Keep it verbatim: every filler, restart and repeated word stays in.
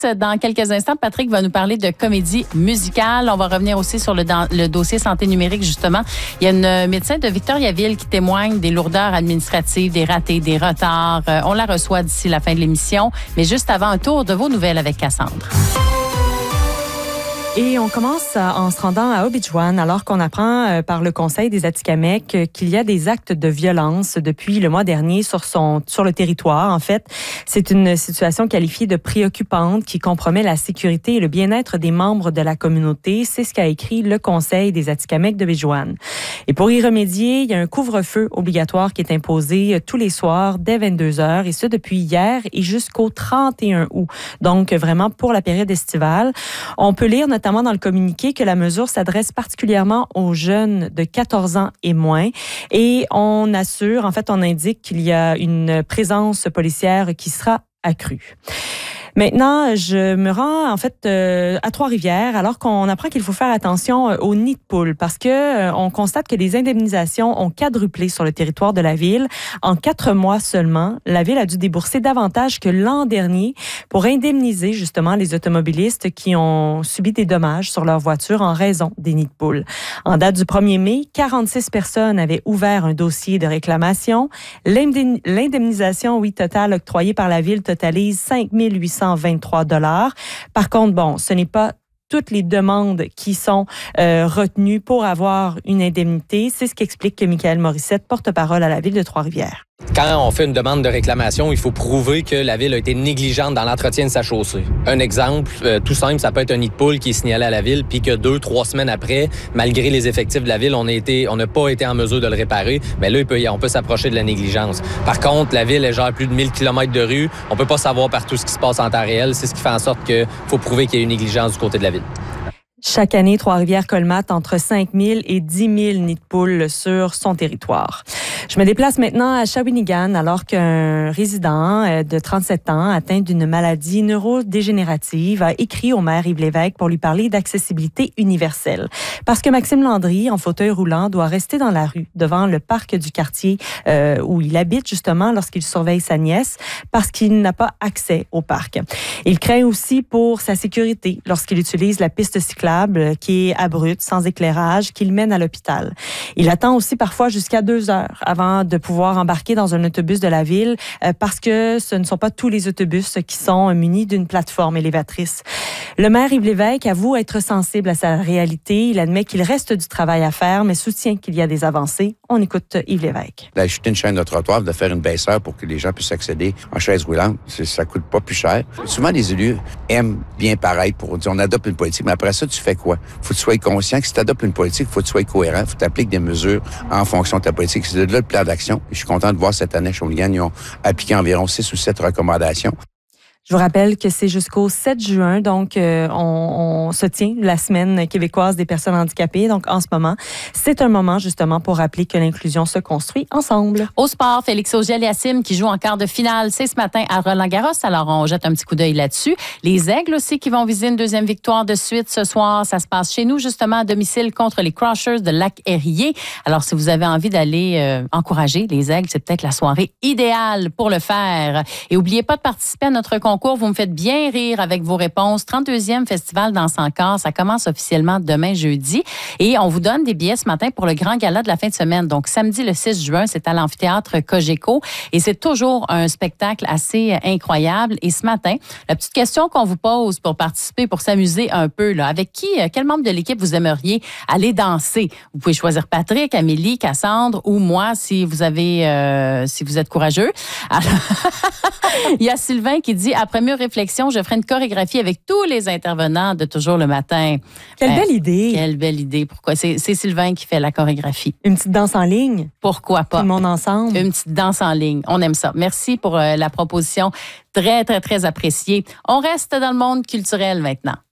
Dans quelques instants, Patrick va nous parler de comédie musicale. On va revenir aussi sur le, dans, le dossier santé numérique, justement. Il y a une médecin de Victoriaville qui témoigne des lourdeurs administratives, des ratés, des retards. Euh, on la reçoit d'ici la fin de l'émission. Mais juste avant, un tour de vos nouvelles avec Cassandre. Et on commence en se rendant à Obidjwan, alors qu'on apprend par le Conseil des Atikamekw qu'il y a des actes de violence depuis le mois dernier sur son sur le territoire. En fait, c'est une situation qualifiée de préoccupante qui compromet la sécurité et le bien-être des membres de la communauté. C'est ce qu'a écrit le Conseil des Atikamekw d'Obidjwan. Et pour y remédier, il y a un couvre-feu obligatoire qui est imposé tous les soirs dès vingt-deux heures, et ce depuis hier et jusqu'au trente et un août. Donc, vraiment pour la période estivale. On peut lire notamment notamment dans le communiqué que la mesure s'adresse particulièrement aux jeunes de quatorze ans et moins. Et on assure, en fait, on indique qu'il y a une présence policière qui sera accrue. Maintenant, je me rends en fait euh, à Trois-Rivières alors qu'on apprend qu'il faut faire attention euh, aux nids de poules parce que euh, on constate que les indemnisations ont quadruplé sur le territoire de la ville. En quatre mois seulement, la ville a dû débourser davantage que l'an dernier pour indemniser justement les automobilistes qui ont subi des dommages sur leur voiture en raison des nids de poules. En date du premier mai, quarante-six personnes avaient ouvert un dossier de réclamation. L'indemnisation, oui, totale octroyée par la ville totalise cinq mille huit cent vingt-trois dollars. Par contre, bon, ce n'est pas toutes les demandes qui sont euh, retenues pour avoir une indemnité. C'est ce qu'explique Michael Morissette, porte-parole à la Ville de Trois-Rivières. Quand on fait une demande de réclamation, il faut prouver que la Ville a été négligente dans l'entretien de sa chaussée. Un exemple, euh, tout simple, ça peut être un nid de poule qui est signalé à la Ville, puis que deux, trois semaines après, malgré les effectifs de la Ville, on a été, on n'a pas été en mesure de le réparer. Mais là, il peut, on peut s'approcher de la négligence. Par contre, la Ville, elle gère plus de mille kilomètres de rue. On peut pas savoir partout ce qui se passe en temps réel. C'est ce qui fait en sorte qu'il faut prouver qu'il y a une négligence du côté de la Ville. Chaque année, Trois-Rivières colmate entre cinq mille et dix mille nids de poules sur son territoire. Je me déplace maintenant à Shawinigan alors qu'un résident de trente-sept ans atteint d'une maladie neurodégénérative a écrit au maire Yves Lévesque pour lui parler d'accessibilité universelle. Parce que Maxime Landry, en fauteuil roulant, doit rester dans la rue devant le parc du quartier euh, où il habite justement lorsqu'il surveille sa nièce parce qu'il n'a pas accès au parc. Il craint aussi pour sa sécurité lorsqu'il utilise la piste cyclable qui est abrupte, sans éclairage, qui le mène à l'hôpital. Il attend aussi parfois jusqu'à deux heures avant de pouvoir embarquer dans un autobus de la ville euh, parce que ce ne sont pas tous les autobus qui sont munis d'une plateforme élévatrice. Le maire Yves Lévesque avoue être sensible à sa réalité. Il admet qu'il reste du travail à faire, mais soutient qu'il y a des avancées. On écoute Yves Lévesque. D'ajouter une chaîne de trottoir, de faire une baisseur pour que les gens puissent accéder en chaise roulante, ça coûte pas plus cher. Souvent, les élus aiment bien pareil pour dire on adopte une politique, mais après ça, tu fais quoi? Faut que tu sois conscient que si tu adoptes une politique, faut que tu sois cohérent, faut que tu appliques des mesures en fonction de ta politique. C'est de là le plan d'action. Je suis content de voir cette année, Shawinigan, ils ont appliqué environ six ou sept recommandations. Je vous rappelle que c'est jusqu'au sept juin, donc euh, on, on se tient la semaine québécoise des personnes handicapées. Donc en ce moment, c'est un moment justement pour rappeler que l'inclusion se construit ensemble. Au sport, Félix Auger-Aliassime qui joue en quart de finale, c'est ce matin à Roland-Garros. Alors on jette un petit coup d'œil là-dessus. Les Aigles aussi qui vont viser une deuxième victoire de suite ce soir. Ça se passe chez nous justement à domicile contre les Crushers de Lac-Érié. Alors si vous avez envie d'aller euh, encourager les Aigles, c'est peut-être la soirée idéale pour le faire. Et n'oubliez pas de participer à notre concours. Vous me faites bien rire avec vos réponses. trente-deuxième Festival Danse en corps. Ça commence officiellement demain jeudi. Et on vous donne des billets ce matin pour le grand gala de la fin de semaine. Donc, samedi le six juin, c'est à l'amphithéâtre Cogeco. Et c'est toujours un spectacle assez incroyable. Et ce matin, la petite question qu'on vous pose pour participer, pour s'amuser un peu, là, avec qui, quel membre de l'équipe vous aimeriez aller danser? Vous pouvez choisir Patrick, Amélie, Cassandre ou moi si vous avez, euh, si vous êtes courageux. Alors, il y a Sylvain qui dit après mieux réflexion, je ferai une chorégraphie avec tous les intervenants de Toujours le matin. Quelle euh, belle idée! Quelle belle idée. Pourquoi? C'est, c'est Sylvain qui fait la chorégraphie. Une petite danse en ligne? Pourquoi pas? Tout le monde ensemble? Une petite danse en ligne. On aime ça. Merci pour euh, la proposition. Très, très, très appréciée. On reste dans le monde culturel maintenant.